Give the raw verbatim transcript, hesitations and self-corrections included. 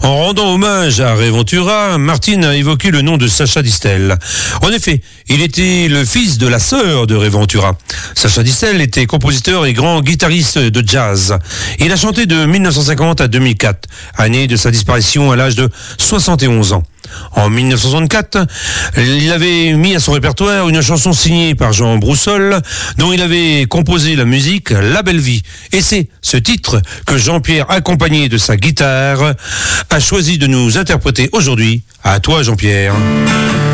En rendant hommage à Ray Ventura, Martin a évoqué le nom de Sacha Distel. En effet, il était le fils de la sœur de Ray Ventura. Sacha Distel était compositeur et grand guitariste de jazz. Il a chanté de mille neuf cent cinquante à deux mille quatre, année de sa disparition à l'âge de soixante et onze ans. En mille neuf cent soixante-quatre, il avait mis à son répertoire une chanson signée par Jean Broussol, dont il avait composé la musique La Belle Vie. Et c'est ce titre que Jean-Pierre, accompagné de sa guitare, a choisi de nous interpréter aujourd'hui. À toi, Jean-Pierre.